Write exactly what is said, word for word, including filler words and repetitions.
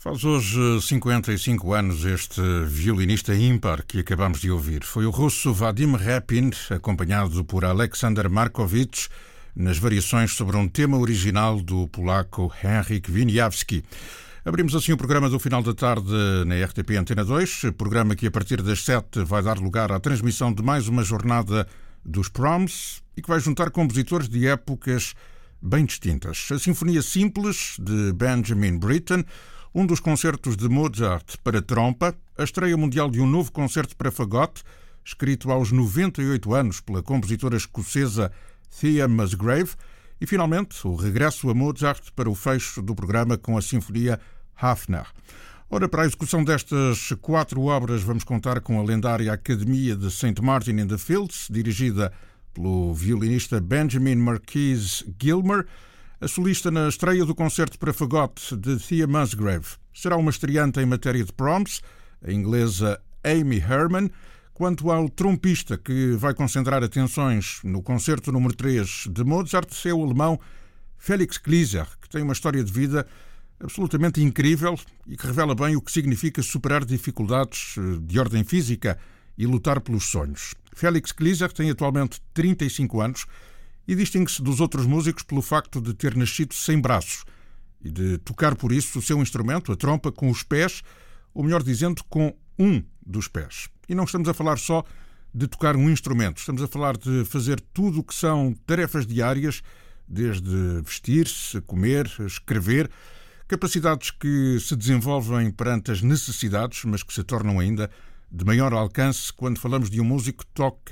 Faz hoje cinquenta e cinco anos este violinista ímpar que acabamos de ouvir. Foi o russo Vadim Repin, acompanhado por Alexander Markovich, nas variações sobre um tema original do polaco Henryk Wieniawski. Abrimos assim o programa do final da tarde na R T P Antena dois, programa que a partir das sete vai dar lugar à transmissão de mais uma jornada dos Proms e que vai juntar compositores de épocas bem distintas. A Sinfonia Simples, de Benjamin Britten, um dos concertos de Mozart para trompa, a estreia mundial de um novo concerto para fagote, escrito aos noventa e oito anos pela compositora escocesa Thea Musgrave, e finalmente o regresso a Mozart para o fecho do programa com a Sinfonia Hafner. Ora, para a execução destas quatro obras vamos contar com a lendária Academia de Saint Martin in the Fields, dirigida pelo violinista Benjamin Marquis Gilmer. A solista na estreia do concerto para fagote de Thea Musgrave será uma estreante em matéria de proms, a inglesa Amy Herman, quanto ao trompista que vai concentrar atenções no concerto número três de Mozart, é o alemão Felix Klieser, que tem uma história de vida absolutamente incrível e que revela bem o que significa superar dificuldades de ordem física e lutar pelos sonhos. Felix Klieser tem atualmente trinta e cinco anos e distingue-se dos outros músicos pelo facto de ter nascido sem braços e de tocar por isso o seu instrumento, a trompa, com os pés, ou melhor dizendo, com um dos pés. E não estamos a falar só de tocar um instrumento, estamos a falar de fazer tudo o que são tarefas diárias, desde vestir-se, comer, escrever, capacidades que se desenvolvem perante as necessidades, mas que se tornam ainda de maior alcance quando falamos de um músico que toque